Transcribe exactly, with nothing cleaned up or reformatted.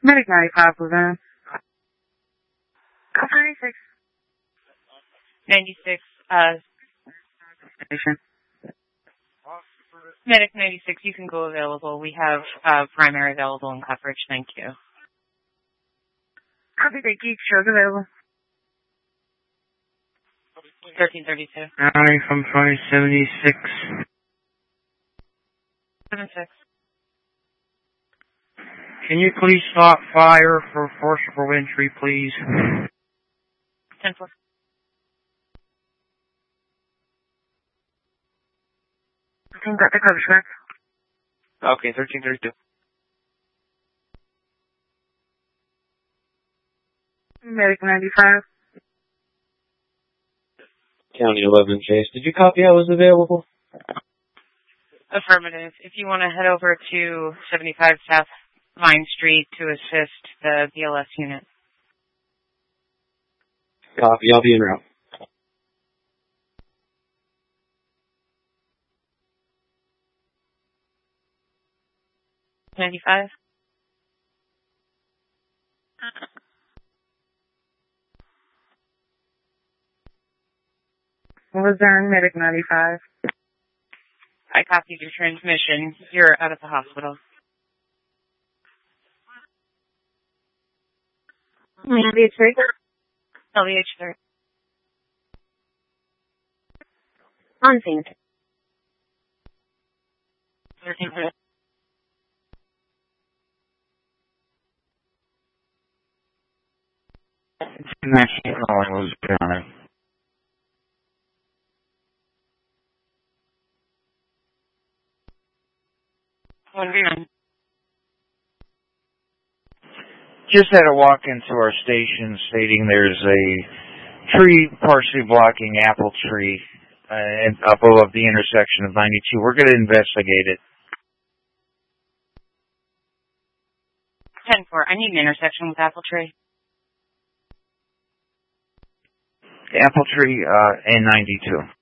Medic ninety-five, Luzerne. ninety-six. ninety-six, uh, Station. Medic ninety-six, you can go available. We have uh, primary available in coverage. Thank you. Copy, thank you. Shows available. thirteen thirty-two. County from twenty seventy-six. seven six. Can you please stop fire for forcible entry, please? ten four. I think got the coverage back. Okay, thirteen thirty-two. Medic ninety-five. County eleven Chase. Did you copy I was available? Affirmative. If you want to head over to seventy-five South Vine Street to assist the B L S unit. Copy. I'll be en route. ninety-five. Luzerne, Medic ninety-five. I copied your transmission. You're out of the hospital. L V H three. L V H three. On scene. thirteen. National calling was County. One behind. Just had a walk into our station stating there's a tree partially blocking Apple Tree uh, and up above the intersection of ninety-two. We're going to investigate it. ten four. I need an intersection with Apple Tree. Apple Tree uh, and ninety-two.